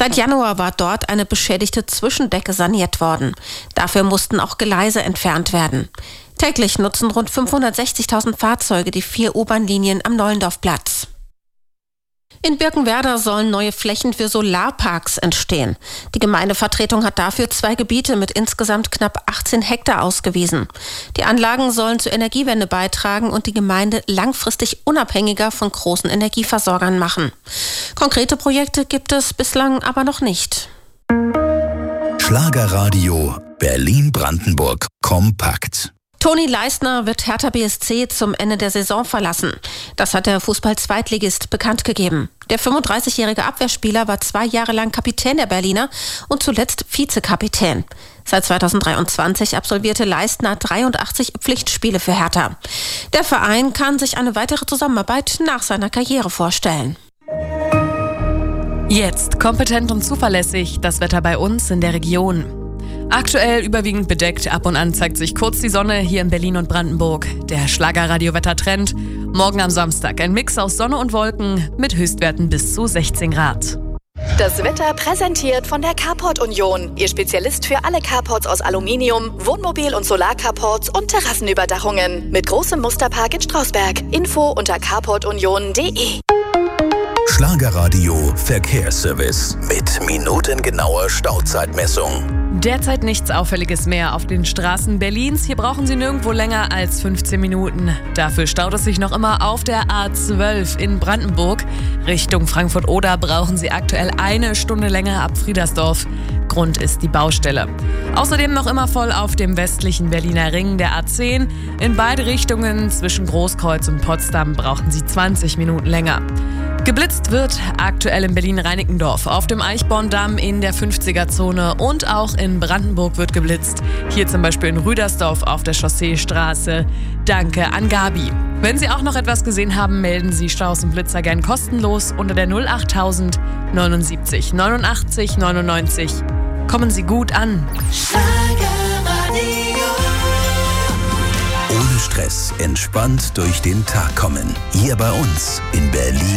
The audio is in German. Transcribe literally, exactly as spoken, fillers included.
Seit Januar war dort eine beschädigte Zwischendecke saniert worden. Dafür mussten auch Gleise entfernt werden. Täglich nutzen rund fünfhundertsechzigtausend Fahrzeuge die vier U-Bahn-Linien am Nollendorfplatz. In Birkenwerder sollen neue Flächen für Solarparks entstehen. Die Gemeindevertretung hat dafür zwei Gebiete mit insgesamt knapp achtzehn Hektar ausgewiesen. Die Anlagen sollen zur Energiewende beitragen und die Gemeinde langfristig unabhängiger von großen Energieversorgern machen. Konkrete Projekte gibt es bislang aber noch nicht. Schlagerradio Berlin-Brandenburg kompakt. Toni Leistner wird Hertha B S C zum Ende der Saison verlassen. Das hat der Fußball-Zweitligist bekannt gegeben. Der fünfunddreißigjährige Abwehrspieler war zwei Jahre lang Kapitän der Berliner und zuletzt Vizekapitän. Seit zweitausenddreiundzwanzig absolvierte Leistner dreiundachtzig Pflichtspiele für Hertha. Der Verein kann sich eine weitere Zusammenarbeit nach seiner Karriere vorstellen. Jetzt kompetent und zuverlässig das Wetter bei uns in der Region. Aktuell überwiegend bedeckt, ab und an zeigt sich kurz die Sonne hier in Berlin und Brandenburg. Der Schlagerradio-Wettertrend. Morgen am Samstag ein Mix aus Sonne und Wolken mit Höchstwerten bis zu sechzehn Grad. Das Wetter präsentiert von der Carport Union. Ihr Spezialist für alle Carports aus Aluminium, Wohnmobil- und Solarcarports und Terrassenüberdachungen. Mit großem Musterpark in Strausberg. Info unter carport union punkt de. Schlagerradio Verkehrsservice mit minutengenauer Stauzeitmessung. Derzeit nichts Auffälliges mehr auf den Straßen Berlins. Hier brauchen Sie nirgendwo länger als fünfzehn Minuten. Dafür staut es sich noch immer auf der A zwölf in Brandenburg. Richtung Frankfurt-Oder brauchen Sie aktuell eine Stunde länger ab Friedersdorf. Grund ist die Baustelle. Außerdem noch immer voll auf dem westlichen Berliner Ring der A zehn. In beide Richtungen zwischen Großkreuz und Potsdam brauchen Sie zwanzig Minuten länger. Geblitzt wird aktuell in Berlin-Reinickendorf, auf dem Eichborndamm in der fünfziger-Zone und auch in Brandenburg wird geblitzt. Hier zum Beispiel in Rüdersdorf auf der Chausseestraße. Danke an Gabi. Wenn Sie auch noch etwas gesehen haben, melden Sie Staus und Blitzer gern kostenlos unter der null achttausend neunundsiebzig neunundachtzig neunundneunzig. Kommen Sie gut an. Ohne Stress, entspannt durch den Tag kommen. Hier bei uns in Berlin.